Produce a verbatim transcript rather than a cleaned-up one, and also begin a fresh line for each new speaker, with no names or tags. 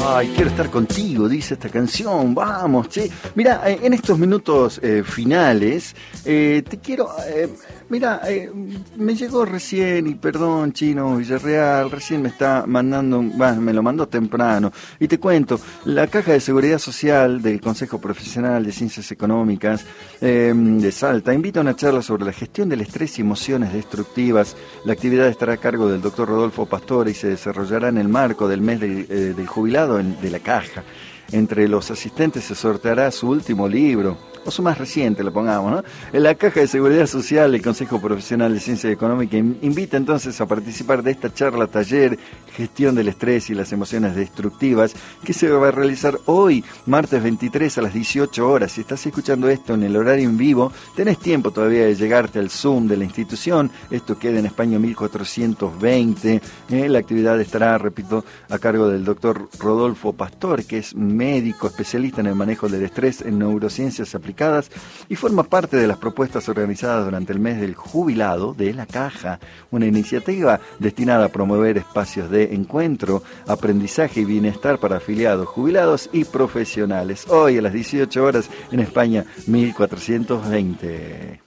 Ay, quiero estar contigo, dice esta canción. Vamos, che. Mira, eh, en estos minutos eh, finales, eh, te quiero... Eh, mira, eh, me llegó recién, y perdón, Chino Villarreal, recién me está mandando, bueno, me lo mandó temprano. Y te cuento, la Caja de Seguridad Social del Consejo Profesional de Ciencias Económicas eh, de Salta invita a una charla sobre la gestión del estrés y emociones destructivas. La actividad estará a cargo del doctor Rodolfo Pastore y se desarrollará en el marco del mes de, eh, del jubilado en, de la Caja. Entre los asistentes se sorteará su último libro, o su más reciente, lo pongamos, ¿no? En la Caja de Seguridad Social, el Consejo Profesional de Ciencia Económica invita entonces a participar de esta charla taller Gestión del Estrés y las Emociones Destructivas, que se va a realizar hoy, martes veintitrés a las dieciocho horas. Si estás escuchando esto en el horario en vivo, tenés tiempo todavía de llegarte al Zoom de la institución. Esto queda en España mil cuatrocientos veinte. Eh, la actividad estará, repito, a cargo del doctor Rodolfo Pastor, que es médico especialista en el manejo del estrés en neurociencias aplicadas y forma parte de las propuestas organizadas durante el mes del jubilado de la Caja, una iniciativa destinada a promover espacios de encuentro, aprendizaje y bienestar para afiliados, jubilados y profesionales. Hoy a las dieciocho horas en España mil cuatrocientos veinte.